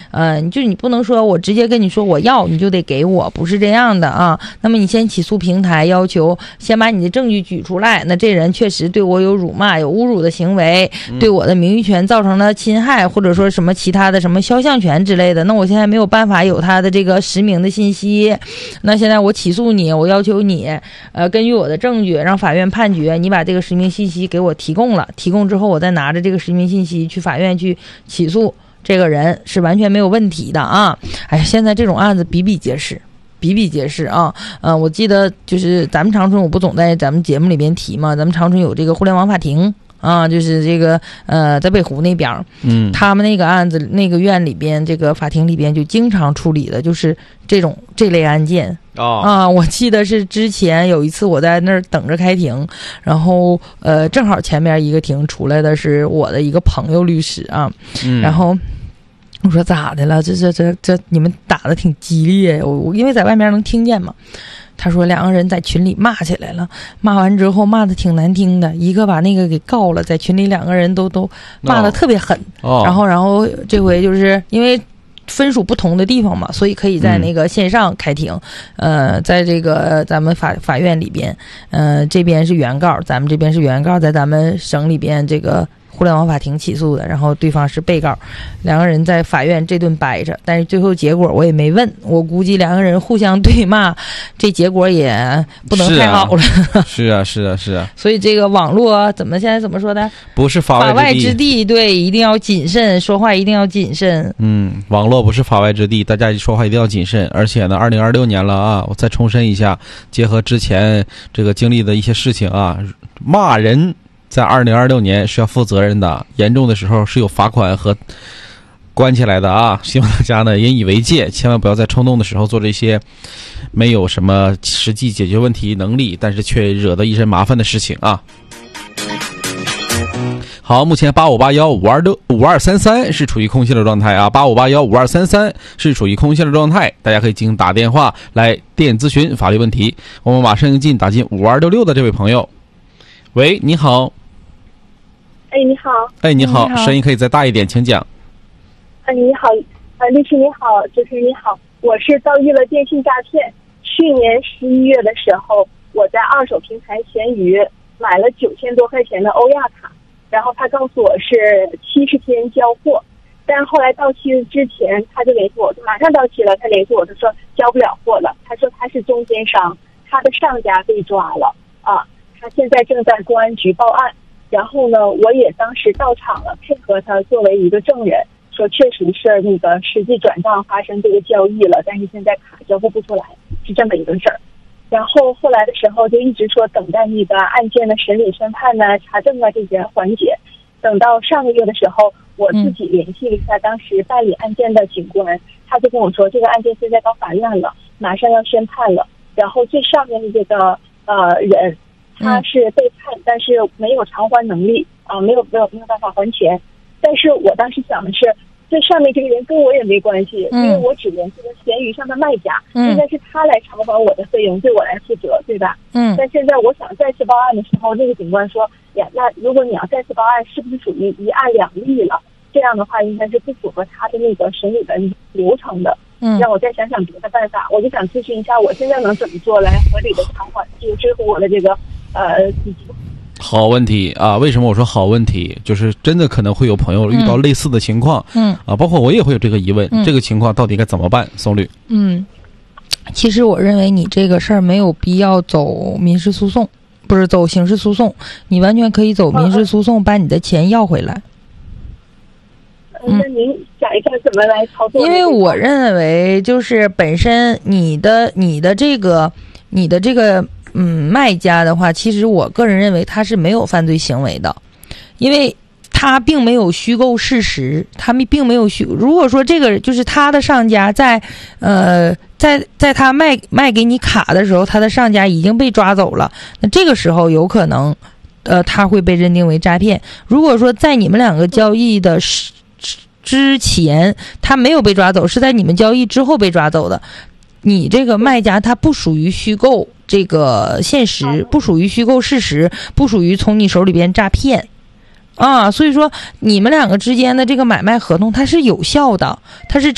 你不能说我直接跟你说我要你就得给我，不是这样的啊。那么你先起诉平台，要求先把你的证据举出来，那这人确实对我有辱骂、有侮辱的行为，对我的名誉权造成了侵害，或者说什么其他的什么肖像权之类的，那我现在没有办法有他的这个实名的信息，那现在我起诉你，我要求你根据我的证据让法院判决你把这个实名信息给我提供了，提供之后我再拿着这个实名信息去法院去起诉这个人，是完全没有问题的啊。现在这种案子比比皆是啊。我记得就是咱们长春，我不总在咱们节目里边提嘛，咱们长春有这个互联网法庭啊，就是这个在北湖那边，他们那个案子那个院里边，这个法庭里边就经常处理的就是这类案件。我记得是之前有一次我在那儿等着开庭，然后正好前面一个庭出来的是我的一个朋友律师啊，然后我说咋的了？这你们打的挺激烈，我因为在外面能听见嘛。他说两个人在群里骂起来了，骂完之后骂的挺难听的，一个把那个给告了，在群里两个人都骂的特别狠。然后这回就是因为分属不同的地方嘛，所以可以在那个线上开庭。在这个咱们法院里边，这边是原告，咱们这边是原告，在咱们省里边这个互联网法庭起诉的，然后对方是被告，两个人在法院这顿掰扯，但是最后结果我也没问，我估计两个人互相对骂，这结果也不能太好了。 是啊。 所以这个网络现在怎么说的？ 不是法外之地， 对，一定要谨慎，说话一定要谨慎。 网络不是法外之地，大家说话一定要谨慎。而且呢，2026年了啊，我再重申一下，结合之前这个经历的一些事情啊，骂人在2026年是要负责任的，严重的时候是有罚款和关起来的啊！希望大家呢引以为戒，千万不要在冲动的时候做这些没有什么实际解决问题能力，但是却惹得一身麻烦的事情啊！好，目前85815233是处于空线的状态啊，85815233是处于空线的状态，大家可以进行打电话来电咨询法律问题。我们马上打进5266的这位朋友。喂，你好。 你好。 你好，声音可以再大一点，请讲。 你好，律师你好，主持人你好，我是遭遇了电信诈骗。去年11月的时候，我在二手平台闲鱼买了9000多块钱的欧亚卡，然后他告诉我是70天交货，但是后来到期之前他就联系我，马上到期了，他联系我就说交不了货了，他说他是中间商，他的上家被抓了啊。他现在正在公安局报案，然后呢，我也当时到场了，配合他作为一个证人，说确实是那个实际转账发生这个交易了，但是现在卡交付不出来，是这么一个事儿。然后后来的时候就一直说等待那个案件的审理宣判呢、查证啊这些环节。等到上个月的时候，我自己联系了一下当时办理案件的警官，他就跟我说这个案件现在到法院了，马上要宣判了。然后最上面的这个人。他是被判，但是没有偿还能力啊，没有办法还钱。但是我当时想的是，最上面这个人跟我也没关系，因为我只联系了闲鱼上的卖家，应该是他来偿还我的费用，对我来负责，对吧？但现在我想再次报案的时候，那个警官说呀，那如果你要再次报案，是不是属于一案两立了？这样的话应该是不符合他的那个审理的流程的。让我再想想别的办法，我就想咨询一下，我现在能怎么做来合理的偿还，就支付我的这个资金。 好问题啊！为什么我说好问题？就是真的可能会有朋友遇到类似的情况，包括我也会有这个疑问，这个情况到底该怎么办？宋律， 其实我认为你这个事儿没有必要走民事诉讼，不是走刑事诉讼，你完全可以走民事诉讼，把你的钱要回来。 那您讲一下怎么来操作？ 因为我认为就是本身你的这个卖家的话，其实我个人认为他是没有犯罪行为的，因为他并没有虚构事实，他们并没有如果说这个就是他的上家在他卖给你卡的时候，他的上家已经被抓走了，那这个时候有可能他会被认定为诈骗。如果说在你们两个交易的之前他没有被抓走，是在你们交易之后被抓走的，你这个卖家他不属于虚构这个现实，不属于虚构事实，不属于从你手里边诈骗啊。所以说你们两个之间的这个买卖合同它是有效的，它是